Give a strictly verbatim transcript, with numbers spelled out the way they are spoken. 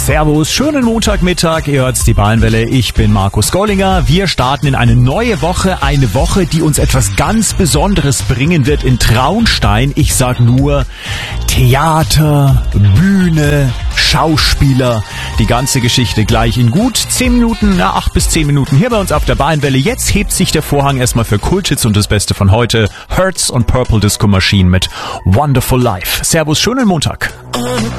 Servus, schönen Montagmittag, ihr hört's, die Bayernwelle, ich bin Markus Gollinger. Wir starten in eine neue Woche, eine Woche, die uns etwas ganz Besonderes bringen wird in Traunstein. Ich sag nur Theater, Bühne, Schauspieler, die ganze Geschichte gleich in gut zehn Minuten, na acht bis zehn Minuten hier bei uns auf der Bayernwelle. Jetzt hebt sich der Vorhang erstmal für Kultschitz und das Beste von heute, Hertz und Purple Disco Machine mit Wonderful Life. Servus, schönen Montag.